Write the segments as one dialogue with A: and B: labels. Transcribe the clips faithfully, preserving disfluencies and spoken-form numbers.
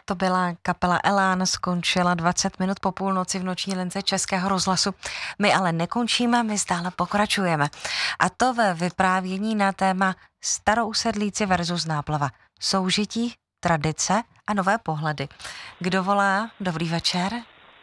A: To byla kapela Elán, skončila dvacet minut po půlnoci v noční lince Českého rozhlasu. My ale nekončíme, my stále pokračujeme. A to ve vyprávění na téma starousedlíci versus náplava. Soužití, tradice a nové pohledy. Kdo volá? Dobrý večer.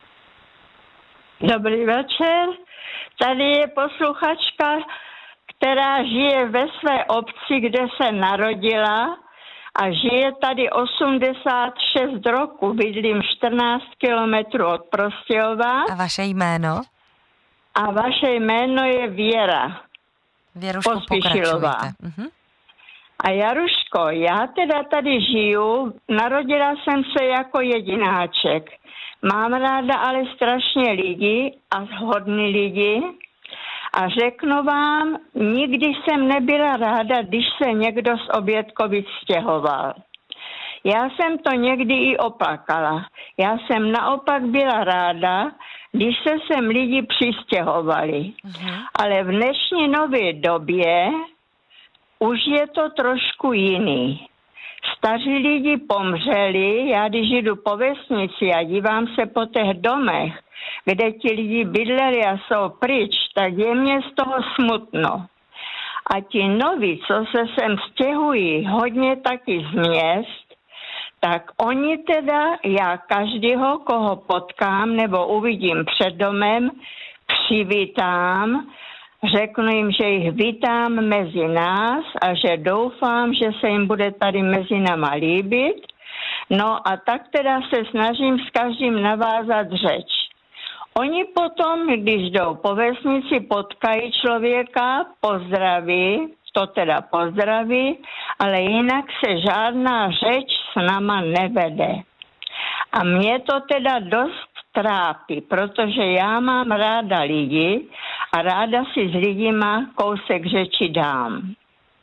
B: Dobrý večer. Tady je posluchačka, která žije ve své obci, kde se narodila a žije tady osmdesát šest roku. Bydlím čtrnáct kilometrů od Prostějova.
A: A vaše jméno?
B: A vaše jméno je Věra.
A: Věrušku,
B: Pospíšilová.
A: pokračujte. Mhm.
B: A Jaruško, já teda tady žiju, narodila jsem se jako jedináček. Mám ráda ale strašně lidi a hodný lidi a řeknu vám, nikdy jsem nebyla ráda, když se někdo z Obětkovic stěhoval. Já jsem to někdy i oplakala. Já jsem naopak byla ráda, když se sem lidi přistěhovali. Mhm. Ale v dnešní nové době už je to trošku jiný. Staří lidi pomřeli, já když jdu po vesnici a dívám se po těch domech, kde ti lidi bydleli a jsou pryč, tak je mě z toho smutno. A ti noví, co se sem stěhují, hodně taky z měst, tak oni teda, já každého, koho potkám nebo uvidím před domem, přivítám, řeknu jim, že jich vítám mezi nás a že doufám, že se jim bude tady mezi náma líbit. No a tak teda se snažím s každým navázat řeč. Oni potom, když jdou po vesnici, potkají člověka, pozdraví, to teda pozdraví, ale jinak se žádná řeč s náma nevede. A mě to teda dost trápí, protože já mám ráda lidi a ráda si s lidima kousek řeči dám.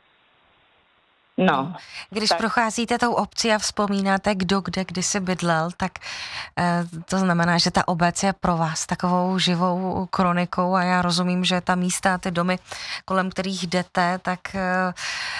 B: No.
A: Když
B: tak.
A: procházíte tou obcí a vzpomínáte, kdo kde kdysi bydlel, tak eh, to znamená, že ta obec je pro vás takovou živou kronikou a já rozumím, že ta místa, ty domy, kolem kterých jdete, tak eh,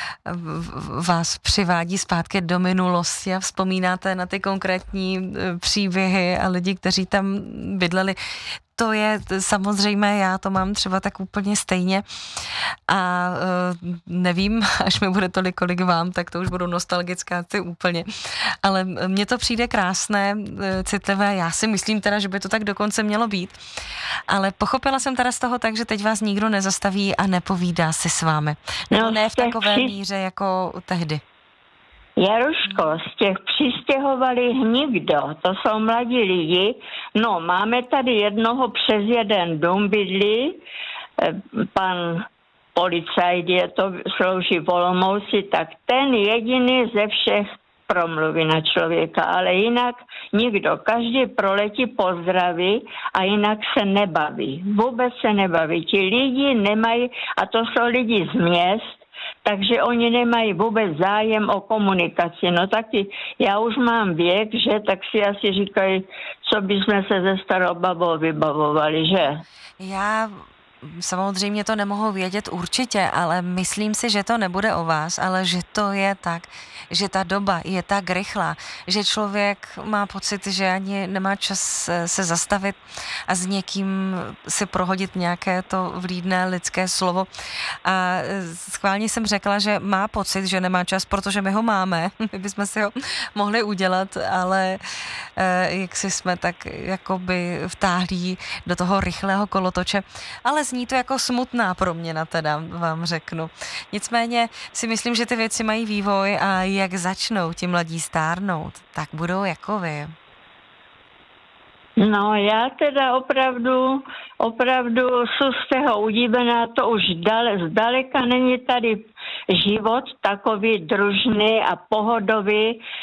A: vás přivádí zpátky do minulosti a vzpomínáte na ty konkrétní eh, příběhy a lidi, kteří tam bydleli. To je samozřejmě, já to mám třeba tak úplně stejně a uh, nevím, až mi bude tolik, kolik vám, tak to už budou nostalgická ty úplně. Ale mně to přijde krásné, citlivé, já si myslím teda, že by to tak dokonce mělo být. Ale pochopila jsem teda z toho tak, že teď vás nikdo nezastaví a nepovídá si s vámi. No, no ne v takové při... míře jako tehdy.
B: Jaruško, z těch přistěhovalých nikdo, to jsou mladí lidi. No, máme tady jednoho přes jeden dům bydlí, pan policajt je to, slouží v Olomouci, tak ten jediný ze všech promluví na člověka, ale jinak nikdo. Každý proletí pozdraví a jinak se nebaví. Vůbec se nebaví. Ti lidi nemají, a to jsou lidi z měst, takže oni nemají vůbec zájem o komunikaci. No taky já už mám věk, že, tak si asi říkají, co bychom se ze starou babou vybavovali, že?
A: Já samozřejmě to nemohu vědět určitě, ale myslím si, že to nebude o vás, ale že to je tak, že ta doba je tak rychlá, že člověk má pocit, že ani nemá čas se zastavit a s někým si prohodit nějaké to vlídné lidské slovo. A schválně jsem řekla, že má pocit, že nemá čas, protože my ho máme, my bychom si ho mohli udělat, ale jak si jsme tak jakoby vtáhlí do toho rychlého kolotoče, ale zní to jako smutná proměna, teda vám řeknu. Nicméně si myslím, že ty věci mají vývoj a jak začnou ti mladí stárnout, tak budou jako vy.
B: No já teda opravdu, opravdu jsou z toho udíbená, to už dale, zdaleka není tady život takový družný a pohodový,